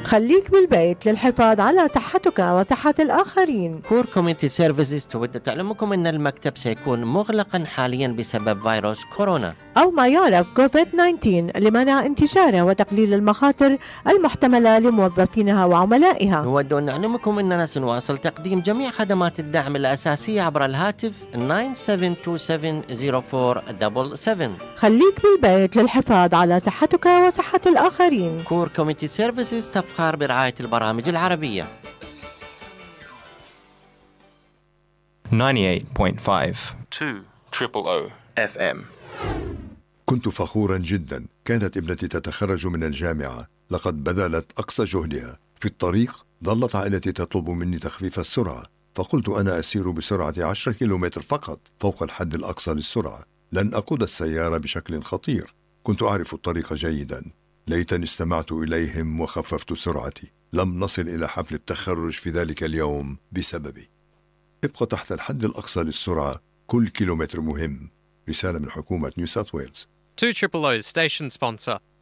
خليك بالبيت للحفاظ على صحتك وصحة الآخرين. كور كوميونتي سيرفيسز تود تعلمكم أن المكتب سيكون مغلقا حاليا بسبب فيروس كورونا أو ما يعرف كوفيد-19 لمنع انتشاره وتقليل المخاطر المحتملة لموظفينها وعملائها. نود أن نعلمكم أننا سنواصل تقديم جميع خدمات الدعم الأساسية عبر الهاتف 97270477. خليك بالبيت للحفاظ على صحتك وصحة الآخرين. كور كوميونتي سيرفيسز تفخر برعاية البرامج العربية. 98.5 FM. كنت فخورا جدا. كانت ابنتي تتخرج من الجامعة، لقد بذلت أقصى جهدها. في الطريق ظلت عائلتي تطلب مني تخفيف السرعة، فقلت أنا أسير بسرعة 10 كيلومتر فقط فوق الحد الأقصى للسرعة، لن أقود السيارة بشكل خطير. كنت أعرف الطريق جيدا، ليتني استمعت إليهم وخففت سرعتي. لم نصل إلى حفل التخرج في ذلك اليوم بسببي. ابقى تحت الحد الأقصى للسرعة، كل كيلومتر مهم. رسالة من حكومة نيو ساوث ويلز. 200 station sponsor.